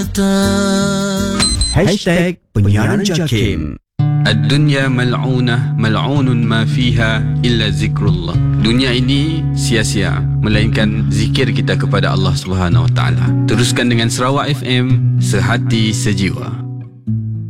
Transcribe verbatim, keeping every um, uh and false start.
Hashtag Penyiaran Jakim. Ad-dunya mal'unah, mal'unun ma fiha illa zikrullah. Dunia ini sia-sia melainkan zikir kita kepada Allah Subhanahu Wa Taala. Teruskan dengan Sarawak F M, sehati sejiwa.